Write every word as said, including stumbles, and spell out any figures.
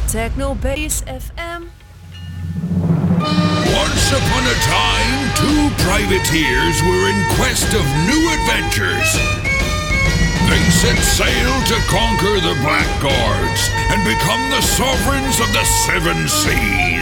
Techno Base F M. Once upon a time, two privateers were in quest of new adventures. They set sail to conquer the Blackguards and become the sovereigns of the Seven Seas.